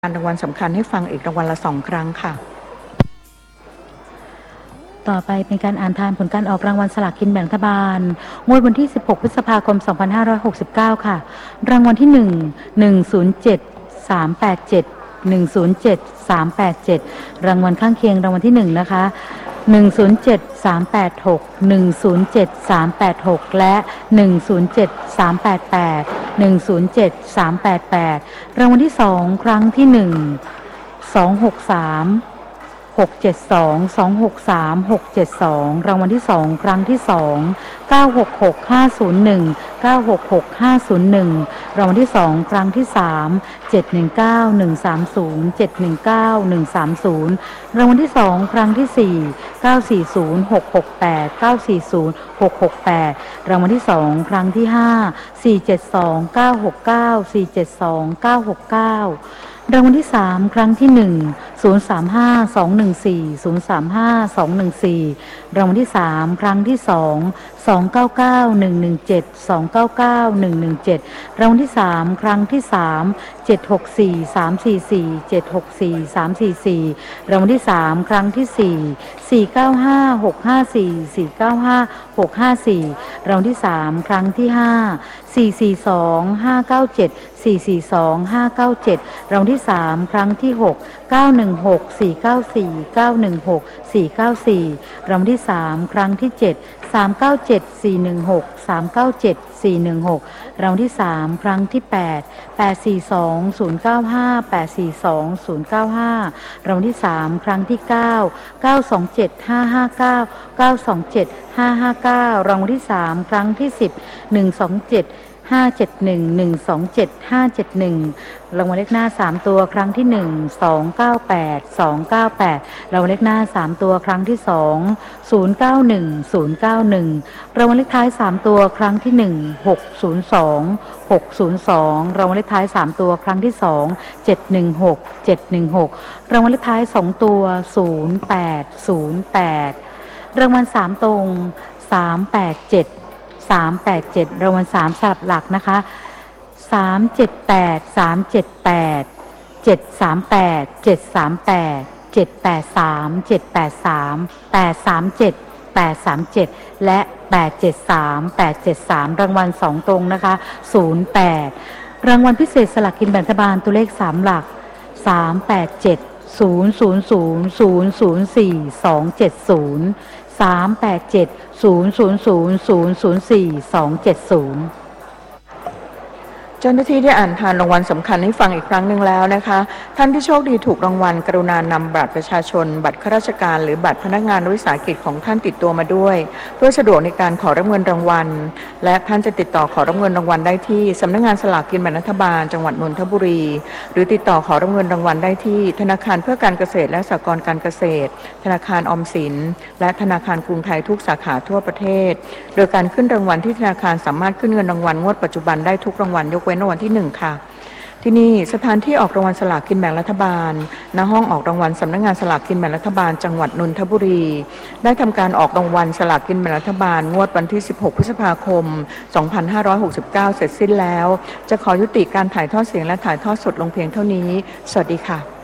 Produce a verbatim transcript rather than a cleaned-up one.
การรางวัลสำคัญให้ฟังอีกรางวัลละสองครั้งค่ะต่อไปเป็นการอ่านทานผลการออกรางวัลสลากกินแบ่งรัฐบาลงวดวันที่สิบหกพฤษภาคมสองพันห้าร้อยหกสิบเก้าค่ะรางวัลที่หนึ่ง หนึ่ง ศูนย์ เจ็ด สาม แปด เจ็ด หนึ่ง ศูนย์ เจ็ด สาม แปด เจ็ดรางวัลข้างเคียงรางวัลที่หนึ่งนะคะหนึ่ง ศูนย์ เจ็ด สาม แปด หก หนึ่ง ศูนย์ เจ็ด สาม แปด หกและหนึ่ง ศูนย์ เจ็ด สาม แปด แปด หนึ่ง ศูนย์ เจ็ด สาม แปด แปดรางวัลที่สองครั้งที่หนึ่ง สอง หก สาม หก เจ็ด สอง สอง หก สาม หก เจ็ด สองรางวัลที่สองครั้งที่สองเก้า หก หก ห้า ศูนย์ หนึ่ง เก้า หก หก ห้า ศูนย์ หนึ่งรางวัลที่สองครั้งที่สามเจ็ด หนึ่ง เก้า หนึ่ง สาม ศูนย์ เจ็ด หนึ่ง เก้า หนึ่ง สาม ศูนย์รางวัลที่สองครั้งที่สี่เก้า สี่ ศูนย์ หก หก แปด เก้า สี่ ศูนย์ หก หก แปดรางวัลที่สองครั้งที่ห้าสี่ เจ็ด สอง เก้า หก เก้า สี่ เจ็ด สอง เก้า หก เก้ารางวัลที่สามครั้งที่หนึ่ง ศูนย์ สาม ห้า สอง หนึ่ง สี่ ศูนย์ สาม ห้า สอง หนึ่ง สี่รางวัลที่สามครั้งที่สองสอง เก้า เก้า หนึ่ง หนึ่ง เจ็ด สอง เก้า เก้า หนึ่ง หนึ่ง เจ็ดรางวัลที่สามครั้งที่สามเจ็ด หก สี่ สาม สี่ สี่ เจ็ด หก สี่ สาม สี่ สี่รางวัลที่สามครั้งที่สี่สี่ เก้า ห้า หก ห้า สี่ สี่ เก้า ห้า หก ห้า สี่รางวัลที่สามครั้งที่ห้าสี่ สี่ สอง ห้า เก้า เจ็ด สี่ สี่ สอง ห้า เก้า เจ็ดรางวัลที่สามครั้งที่หกเก้า หนึ่ง หก สี่ เก้า สี่ เก้า หนึ่ง หก สี่ เก้า สี่รางวัลที่สามครั้งที่เจ็ดสาม เก้า เจ็ด สี่ หนึ่ง หก สาม เก้า เจ็ด สี่ หนึ่ง หกรางวัลที่สามครั้งที่แปด แปด สี่ สอง ศูนย์ เก้า ห้า แปด สี่ สอง ศูนย์ เก้า ห้ารางวัลที่สามครั้งที่เก้า เก้า สอง เจ็ด ห้า ห้า เก้า เก้า สอง เจ็ด ห้า ห้า เก้ารางวัลที่สามครั้งที่สิบ หนึ่ง สอง เจ็ด ห้า เจ็ด หนึ่ง หนึ่ง สอง เจ็ด ห้า เจ็ด หนึ่งรางวัลเลขหน้าสามตัวครั้งที่หนึ่ง สอง เก้า แปด สอง เก้า แปดรางวัลเลขหน้าสามตัวครั้งที่สอง ศูนย์ เก้า หนึ่ง ศูนย์ เก้า หนึ่งรางวัลเลขท้ายสามตัวครั้งที่หนึ่ง หก ศูนย์ สอง หก ศูนย์ สองรางวัลเลขท้ายสามตัวครั้งที่สอง เจ็ด หนึ่ง หก เจ็ด หนึ่ง หกรางวัลเลขท้ายสองตัว ศูนย์ แปด ศูนย์ แปดรางวัลสามตรง สาม แปด เจ็ดสาม แปด เจ็ดรางวัลสามสลับหลักนะคะสาม เจ็ด แปด สาม เจ็ด แปด เจ็ด สาม แปด เจ็ด สาม แปด เจ็ด แปด สาม เจ็ด แปด สาม แปด สาม เจ็ด แปด สาม เจ็ดและแปด เจ็ด สาม แปด เจ็ด สามรางวัลสองตรงนะคะศูนย์ แปดรางวัลพิเศษสลากกินแบ่งรัฐบาลตัวเลขสามหลักสาม แปด เจ็ด ศูนย์ ศูนย์ ศูนย์ ศูนย์ ศูนย์ สี่ สอง เจ็ด ศูนย์ สาม แปด เจ็ด ศูนย์ ศูนย์ ศูนย์ ศูนย์ ศูนย์ สี่ สอง เจ็ด ศูนย์เจ้าหน้าที่ได้อ่านทานรางวัลสำคัญให้ฟังอีกครั้งหนึ่งแล้วนะคะท่านที่โชคดีถูกรางวัลกรุณานำบัตรประชาชนบัตรข้าราชการหรือบัตรพนักงานวิสาหกิจของท่านติดตัวมาด้วยเพื่อสะดวกในการขอรับเงินรางวัลและท่านจะติดต่อขอรับเงินรางวัลได้ที่สำนักงานสลากกินแบ่งรัฐบาลจังหวัดนนทบุรีหรือติดต่อขอรับเงินรางวัลได้ที่ธนาคารเพื่อการเกษตรและสหกรณ์การเกษตรธนาคารออมสินและธนาคารกรุงไทยทุกสาขาทั่วประเทศโดยการขึ้นรางวัลที่ธนาคารสามารถขึ้นเงินรางวัลงวดปัจจุบันได้ทุกรางวัลยกเว้นรางวัลที่หนึ่งค่ะที่นี่สถานที่ออกรางวัลสลากกินแบ่งรัฐบาลณห้องออกรางวัลสำนักงานสลากกินแบ่งรัฐบาลจังหวัดนนทบุรีได้ทำการออกรางวัลสลากกินแบ่งรัฐบาลงวดวันที่สิบหกพฤษภาคมสองพันห้าร้อยหกสิบเก้าเสร็จสิ้นแล้วจะขอยุติการถ่ายทอดเสียงและถ่ายทอดสดลงเพียงเท่านี้สวัสดีค่ะ